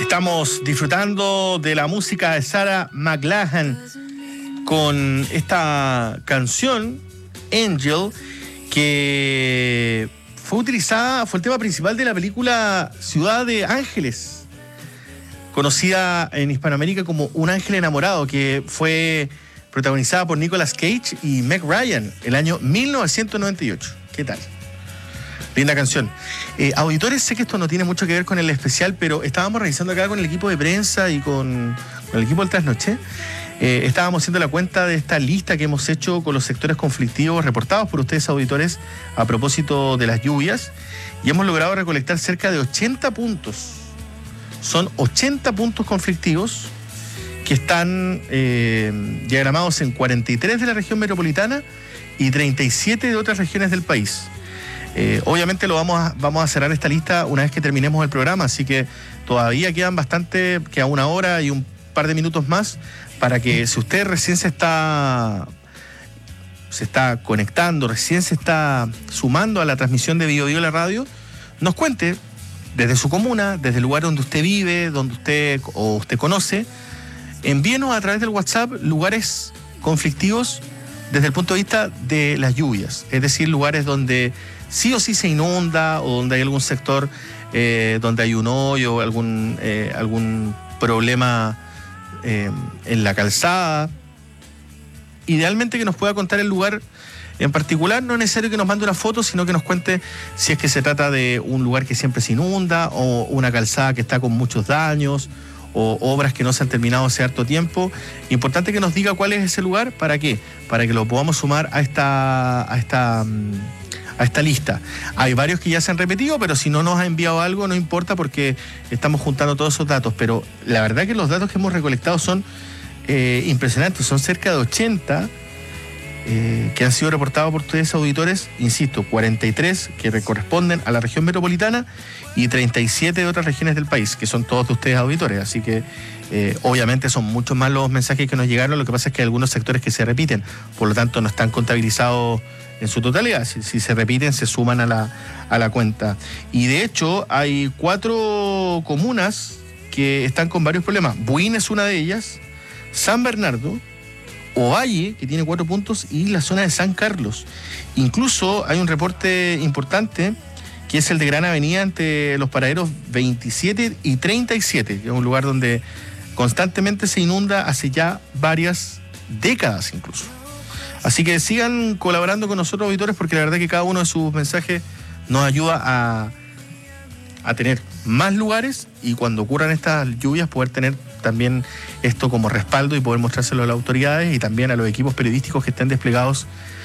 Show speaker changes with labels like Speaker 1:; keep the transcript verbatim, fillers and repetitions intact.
Speaker 1: Estamos disfrutando de la música de Sarah McLachlan con esta canción, Angel, que fue utilizada, fue el tema principal de la película Ciudad de Ángeles, conocida en Hispanoamérica como Un ángel enamorado, que fue protagonizada por Nicolas Cage y Meg Ryan el año mil novecientos noventa y ocho. ¿Qué tal? Linda canción. Eh, auditores, sé que esto no tiene mucho que ver con el especial, pero estábamos revisando acá con el equipo de prensa y con, con el equipo del Trasnoche. Eh, estábamos haciendo la cuenta de esta lista que hemos hecho con los sectores conflictivos reportados por ustedes, auditores, a propósito de las lluvias, y hemos logrado recolectar cerca de ochenta puntos. Son ochenta puntos conflictivos que están eh, diagramados en cuarenta y tres de la región metropolitana y treinta y siete de otras regiones del país. Eh, obviamente lo vamos a, vamos a cerrar esta lista una vez que terminemos el programa, así que todavía quedan bastante, queda una hora y un par de minutos más para que, si usted recién se está se está conectando, recién se está sumando a la transmisión de Bio Bio la radio, nos cuente desde su comuna, desde el lugar donde usted vive, donde usted o usted conoce, envíenos a través del WhatsApp lugares conflictivos desde el punto de vista de las lluvias, es decir, lugares donde sí o sí se inunda o donde hay algún sector eh, donde hay un hoyo o algún, eh, algún problema eh, en la calzada. Idealmente que nos pueda contar el lugar en particular, no es necesario que nos mande una foto, sino que nos cuente si es que se trata de un lugar que siempre se inunda o una calzada que está con muchos daños o obras que no se han terminado hace harto tiempo. Importante que nos diga cuál es ese lugar. ¿Para qué? Para que lo podamos sumar a esta... A esta a esta lista. Hay varios que ya se han repetido, pero si no nos ha enviado algo no importa porque estamos juntando todos esos datos, pero la verdad que los datos que hemos recolectado son eh, impresionantes, son cerca de ochenta eh, que han sido reportados por ustedes, auditores, insisto, cuarenta y tres que corresponden a la región metropolitana y treinta y siete de otras regiones del país, que son todos de ustedes, auditores, así que eh, obviamente son muchos más los mensajes que nos llegaron, lo que pasa es que hay algunos sectores que se repiten, por lo tanto no están contabilizados en su totalidad. Si, si se repiten, se suman a la, a la cuenta. Y de hecho, hay cuatro comunas que están con varios problemas. Buin es una de ellas, San Bernardo, Ovalle, que tiene cuatro puntos, y la zona de San Carlos. Incluso hay un reporte importante, que es el de Gran Avenida entre los paraderos veintisiete y treinta y siete, que es un lugar donde constantemente se inunda hace ya varias décadas incluso. Así que sigan colaborando con nosotros, auditores, porque la verdad que cada uno de sus mensajes nos ayuda a, a tener más lugares y cuando ocurran estas lluvias poder tener también esto como respaldo y poder mostrárselo a las autoridades y también a los equipos periodísticos que estén desplegados